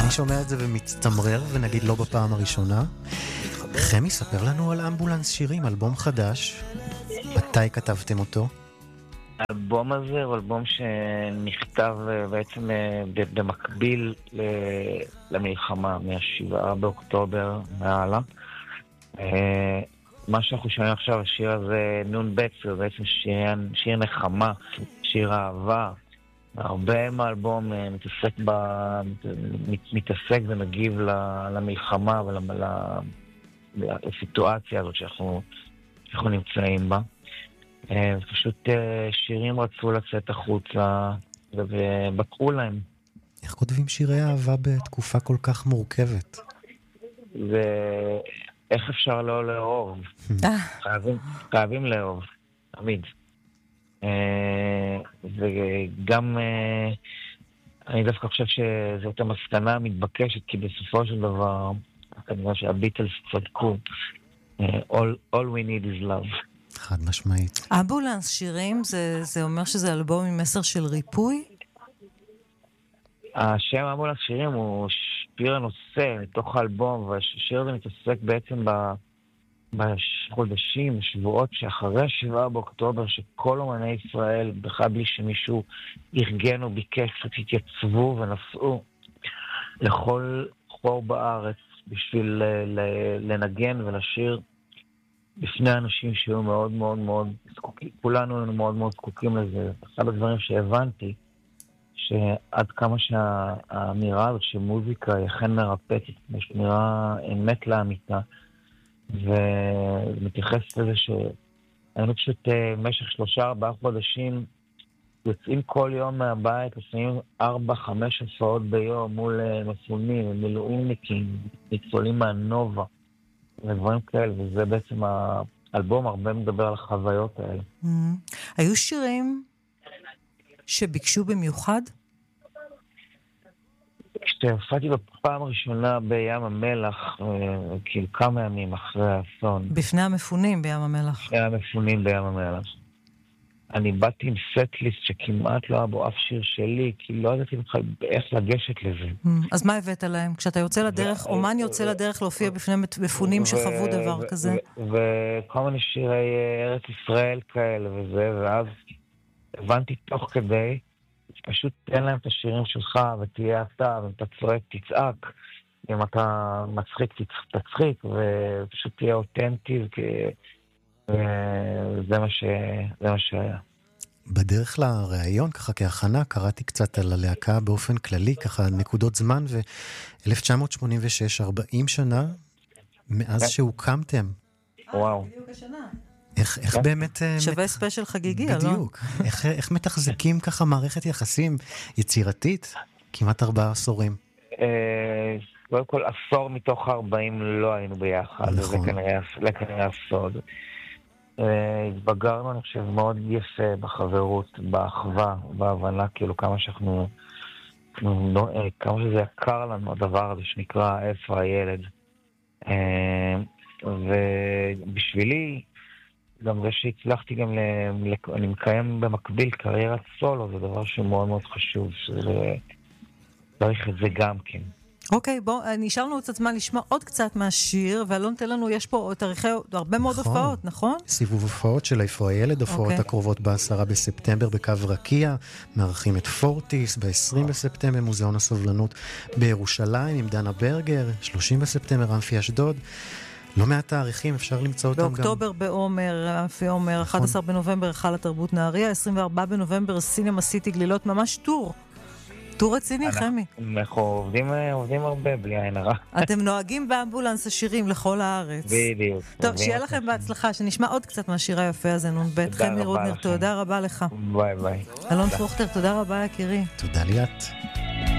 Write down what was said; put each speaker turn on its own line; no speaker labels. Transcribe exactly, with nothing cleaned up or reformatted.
אני שומע את זה ומצטמרר, ונגיד לא בפעם הראשונה. חמי, ספר לנו על אמבולנס שירים, אלבום חדש. מתי כתבתם אותו?
האלבום הזה הוא אלבום שנכתב בעצם במקביל למלחמה, מהשבעה באוקטובר מעלה. מה שאנחנו שומעים עכשיו, השיר הזה, נון ב', זה בעצם שיר, שיר נחמה, שיר אהבה. הרבה מהאלבום מתעסק, ב, מתעסק ומגיב למלחמה ולסיטואציה הזאת שאנחנו, שאנחנו נמצאים בה. פשוט שירים רצו לצאת החוצה ובקעו להם.
איך כותבים שירי אהבה בתקופה כל כך מורכבת?
ואיך אפשר לא לאהוב? חייבים, חייבים לאהוב, תמיד. וגם אני דווקא חושב שזאת המסקנה המתבקשת, כי בסופו של דבר כנראה שהביטלס צדקו. All, all we need is love.
חד משמעית.
אמבולנס שירים, זה, זה אומר שזה אלבום עם מסר של ריפוי?
השם אמבולנס שירים הוא שיר הנושא מתוך האלבום, והשיר הזה מתעסק בעצם בחודשים, שבועות שאחרי שבעה באוקטובר, שכל אומני ישראל, בכלל בלי שמישהו ארגן או ביקש, קצת התייצבו ונסעו לכל חור בארץ בשביל לנגן ולשיר בפני אנשים שהיו מאוד מאוד מאוד זקוקים, כולנו היינו מאוד מאוד זקוקים לזה. אחד הדברים שהבנתי, שעד כמה שהאמירה הזאת שמוזיקה היא אכן מרפטת, ושמירה אמת לאמיתה, ומתייחס לזה שהיינו פשוט במשך שלושה ארבעה חודשים יוצאים כל יום מהבית, לפעמים ארבע חמש הופעות ביום מול מפונים, מילואימניקים, ניצולים מהנובה ודברים כאלה, וזה בעצם האלבום הרבה מדבר על החוויות האלה.
היו שירים שביקשו במיוחד?
כשהופעתי בפעם הראשונה בים המלח, כאילו כמה ימים אחרי האסון.
בפני המפונים בים המלח.
בפני המפונים בים המלח. אני באתי עם סט-ליסט שכמעט לא היה בו אף שיר שלי, כי לא ידעתי בכלל איך לגשת לזה.
אז מה הבאת להם? כשאתה יוצא לדרך, אומן יוצא לדרך להופיע בפני מפונים שחוו דבר כזה?
וכל מיני שירי ארץ ישראל כאלה וזה, ואז הבנתי תוך כדי, פשוט תן להם את השירים שלך, ותהיה אתה, ואם אתה צועק, תצעק, אם אתה מצחיק, תצחיק, ופשוט תהיה אותנטי, וזה מה ש... זה מה שהיה.
בדרך לראיון, ככה כהכנה, קראתי קצת על הלהקה באופן כללי, ככה נקודות זמן, ו-אלף תשע מאות שמונים ושש, ארבעים שנה, מאז שהוקמתם.
וואו.
בדיוק השנה.
איך, איך באמת...
שווה ספיישל חגיגי, לא?
בדיוק. איך, איך מתחזקים ככה מערכת יחסים יצירתית? כמעט ארבעה עשורים.
קודם כל, עשור מתוך ארבעים לא היינו ביחד. נכון. זה כנראה הסוד. התבגרנו, אני חושב, מאוד יפה בחברות, באחווה, בהבנה, כאילו כמה שאנחנו... כמה שזה יקר לנו, הדבר הזה שנקרא איפה הילד. ובשבילי... גם זה שהצלחתי גם, ל... אני מקיים במקביל קריירת סולו, זה דבר שמאוד מאוד חשוב, צריך את זה גם כן.
אוקיי, בוא, נשארנו קצת זמן לשמוע עוד קצת מהשיר, ואלון תן לנו, יש פה תאריכי, הרבה מאוד
נכון.
הופעות, נכון?
סיבוב הופעות של איפה הילד, הופעות okay. הקרובות בעשרה בספטמבר בקו רקיע, מארחים את פורטיס, ב-עשרים בספטמבר מוזיאון הסובלנות בירושלים עם דנה ברגר, שלושים בספטמבר אמפי אשדוד, לא מעט תאריכים, אפשר למצוא אותם גם.
באוקטובר בעומר, אמפי עומר, אחד עשר בנובמבר, היכל התרבות נהריה, עשרים וארבעה בנובמבר, סינמה סיטי גלילות, ממש טור. טור רציני, חמי.
אנחנו עובדים, עובדים הרבה, בלי עין הרע.
אתם נוהגים באמבולנס השירים לכל הארץ.
בדיוק.
טוב, שיהיה לכם בהצלחה, שנשמע עוד קצת מהשיר היפה הזה, נון ב'. חמי רודנר, תודה רבה לך.
ביי ביי.
אלון פרוכטר, תודה רבה, יקירי.
תודה ליאת.